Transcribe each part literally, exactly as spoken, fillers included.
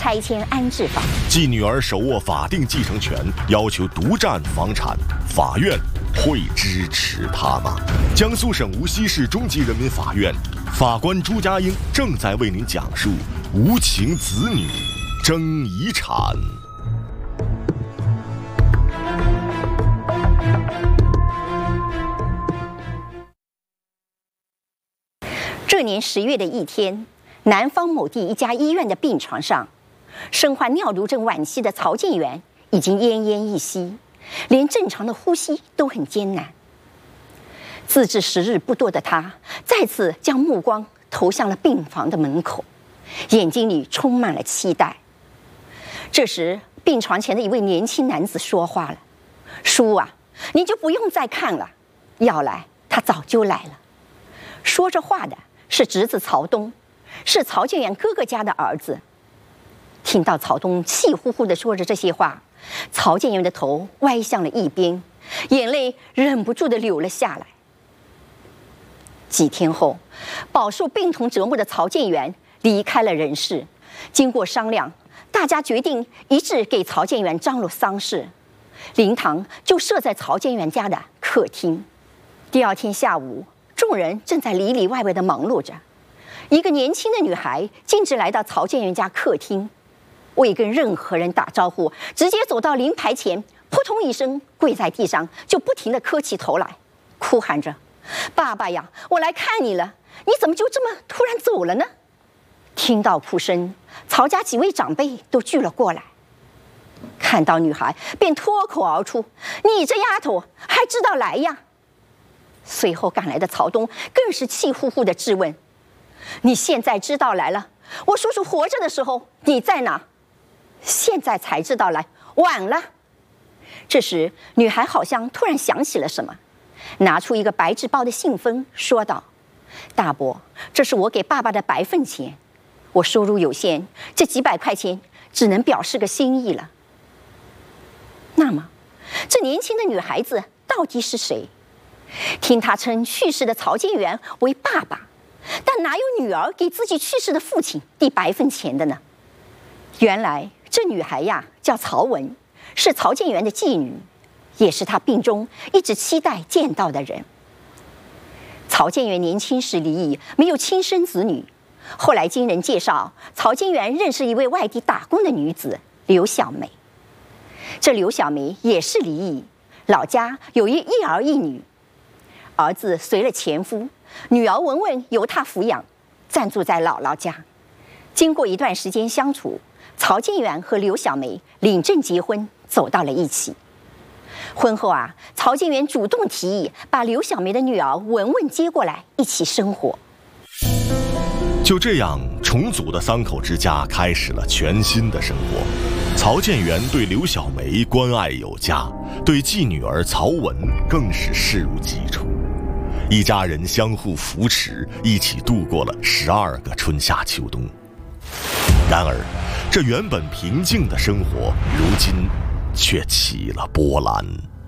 拆迁安置法。 继女儿手握法定继承权，要求独占房产，法院会支持他吗？江苏省无锡市中级人民法院法官朱家英正在为您讲述无情子女争遗产。 这年十月的一天，南方某地一家医院的病床上，身患尿毒症晚期的曹建元已经奄奄一息，连正常的呼吸都很艰难。自知时日不多的他，再次将目光投向了病房的门口，眼睛里充满了期待。这时，病床前的一位年轻男子说话了：“叔啊，你就不用再看了，要来他早就来了。”说着话的是侄子曹东，是曹建元哥哥家的儿子。听到曹东气呼呼地说着这些话，曹建元的头歪向了一边，眼泪忍不住地流了下来。几天后，饱受病痛折磨的曹建元离开了人世。经过商量，大家决定一致给曹建元张罗丧事，灵堂就设在曹建元家的客厅。第二天下午，众人正在里里外外的忙碌着，一个年轻的女孩径直来到曹建元家客厅，未跟任何人打招呼，直接走到灵牌前，扑通一声跪在地上，就不停地磕起头来，哭喊着：“爸爸呀，我来看你了，你怎么就这么突然走了呢？”听到哭声，曹家几位长辈都聚了过来，看到女孩便脱口而出：“你这丫头还知道来呀！”随后赶来的曹东更是气呼呼地质问：“你现在知道来了，我叔叔活着的时候你在哪？现在才知道来，晚了。”这时，女孩好像突然想起了什么，拿出一个白纸包的信封，说道：“大伯，这是我给爸爸的白份钱，我收入有限，这几百块钱只能表示个心意了。”那么，这年轻的女孩子到底是谁？听她称去世的曹建元为爸爸，但哪有女儿给自己去世的父亲递白份钱的呢？原来这女孩呀叫曹文，是曹建元的继女，也是他病中一直期待见到的人。曹建元年轻时离异，没有亲生子女，后来经人介绍，曹建元认识一位外地打工的女子刘小梅。这刘小梅也是离异，老家有一一儿一女，儿子随了前夫，女儿文文由他抚养，暂住在姥姥家。经过一段时间相处，曹建元和刘小梅领证结婚，走到了一起。婚后啊，曹建元主动提议把刘小梅的女儿文文接过来一起生活。 就这样，重组的三口之家开始了全新的生活。曹建元对刘小梅关爱有加，对继女儿曹文更是视如己出。一家人相互扶持，一起度过了十二个春夏秋冬。然而，这原本平静的生活，如今却起了波澜。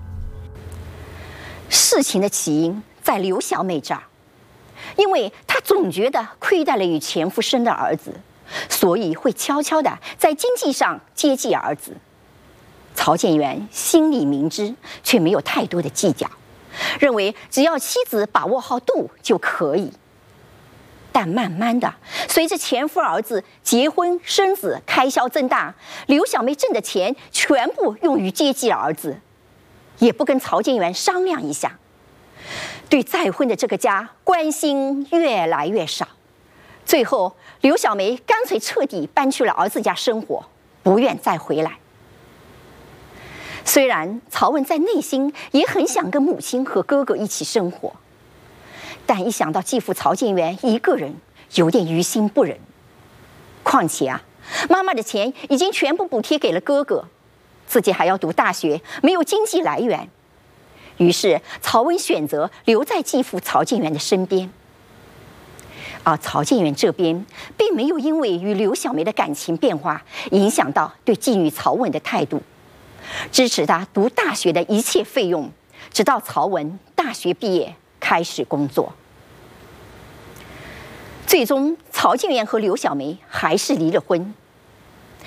事情的起因在刘小梅这儿，因为她总觉得亏待了与前夫生的儿子，所以会悄悄地在经济上接济儿子。曹建元心里明知，却没有太多的计较，认为只要妻子把握好度就可以。但慢慢的，随着前夫儿子结婚生子，开销增大，刘小梅挣的钱全部用于接济儿子，也不跟曹建元商量一下，对再婚的这个家关心越来越少。最后，刘小梅干脆彻底搬去了儿子家生活，不愿再回来。虽然曹文在内心也很想跟母亲和哥哥一起生活，但一想到继父曹建元一个人，有点于心不忍。况且啊，妈妈的钱已经全部补贴给了哥哥，自己还要读大学，没有经济来源。于是曹文选择留在继父曹建元的身边。而曹建元这边并没有因为与刘小梅的感情变化，影响到对继女曹文的态度，支持她读大学的一切费用，直到曹文大学毕业开始工作。最终，曹建元和刘小梅还是离了婚，